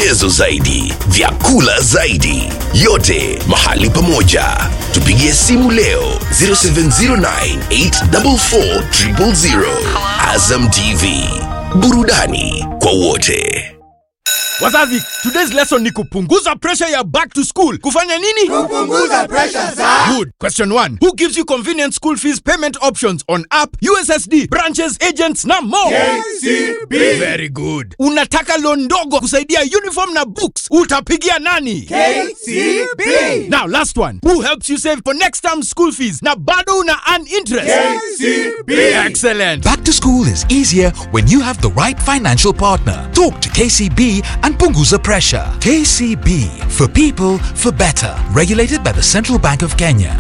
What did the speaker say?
michezo zaidi, vyakula zaidi, yote mahali pamoja. Tupigie simu leo 0709844000. Azam TV, burudani kwa wote. Wazazi, today's lesson ni kupunguza pressure ya back to school. Kufanya nini? Kupunguza pressure, sir. Good. Question 1. Who gives you convenient school fees payment options on app, USSD, branches, agents na more? KCB. Very good. Unataka loan ndogo kusaidia uniform na books. Utapigia nani? KCB. Now last one. Who helps you save for next term school fees na bado una earn interest? KCB. Excellent. Back to school is easier when you have the right financial partner. Talk to KCB and Punguza Pressure. KCB, for people, for better. Regulated by the Central Bank of Kenya.